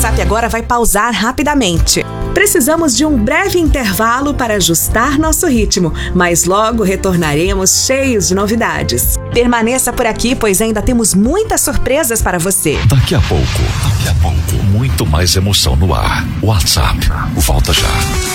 WhatsApp agora vai pausar rapidamente. Precisamos de um breve intervalo para ajustar nosso ritmo, mas logo retornaremos cheios de novidades. Permaneça por aqui, pois ainda temos muitas surpresas para você. Daqui a pouco, muito mais emoção no ar. WhatsApp, volta já.